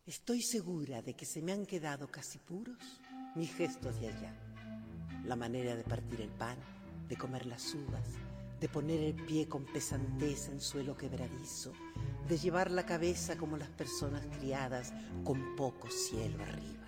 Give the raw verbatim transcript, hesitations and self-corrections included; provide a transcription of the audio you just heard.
Estoy segura de que se me han quedado casi puros mis gestos de allá. La manera de partir el pan, de comer las uvas, de poner el pie con pesanteza en suelo quebradizo, de llevar la cabeza como las personas criadas con poco cielo arriba.